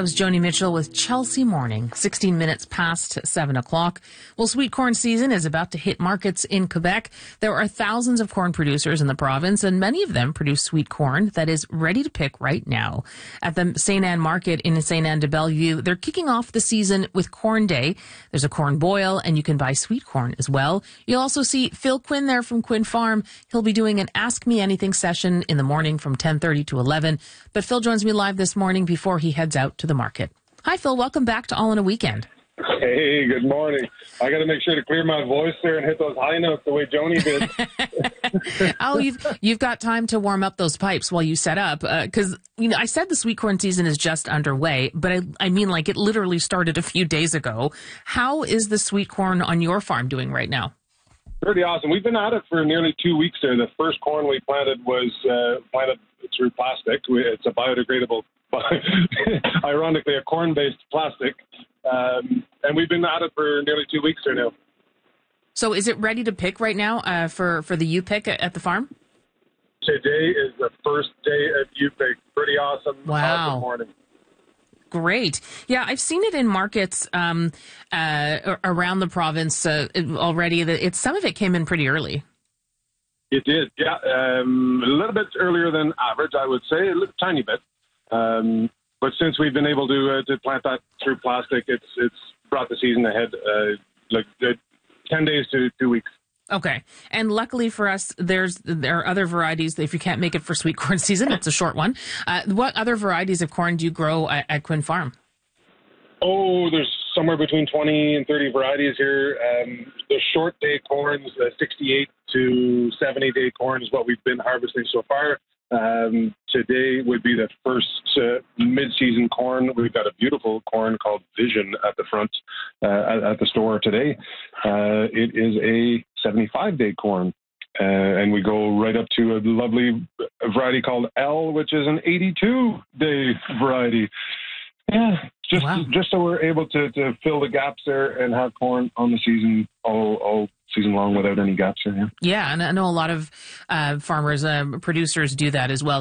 That was Joni Mitchell with Chelsea Morning, 16 minutes past 7 o'clock. Well, sweet corn season is about to hit markets in Quebec. There are thousands of corn producers in the province, and many of them produce sweet corn that is ready to pick right now. At the St. Anne Market in St. Anne de Bellevue, they're kicking off the season with Corn Day. There's a corn boil, and you can buy sweet corn as well. You'll also see Phil Quinn there from Quinn Farm. He'll be doing an Ask Me Anything session in the morning from 10:30 to 11. But Phil joins me live this morning before he heads out to the market. Hi, Phil. Welcome back to All in a Weekend. Hey, good morning. I got to make sure to clear my voice there and hit those high notes the way Joni did. Oh, you've got time to warm up those pipes while you set up, because I said the sweet corn season is just underway, but I mean like it literally started a few days ago. How is the sweet corn on your farm doing right now? Pretty awesome. We've been at it for nearly 2 weeks there. The first corn we planted was planted through plastic. It's a biodegradable, ironically, a corn-based plastic. And we've been at it for nearly 2 weeks there now. So is it ready to pick right now for the U-pick at the farm? Today is the first day of U-pick. Pretty awesome. Wow. Awesome morning. Great. Yeah, I've seen it in markets around the province already. Some of it came in pretty early. It did, yeah. A little bit earlier than average, I would say, a little, tiny bit. But since we've been able to plant that through plastic, it's brought the season ahead 10 days to 2 weeks. Okay. And luckily for us, there are other varieties that if you can't make it for sweet corn season, it's a short one. What other varieties of corn do you grow at Quinn Farm? Oh, there's somewhere between 20 and 30 varieties here. The short day corns, 68 to 70 day corn is what we've been harvesting so far. Today would be the first mid-season corn. We've got a beautiful corn called Vision at the front at the store today. It is a 75-day corn. And we go right up to a lovely variety called L, which is an 82-day variety. Yeah, just so we're able to fill the gaps there and have corn on the season all season long without any gaps in here. Yeah, and I know a lot of farmers, producers do that as well.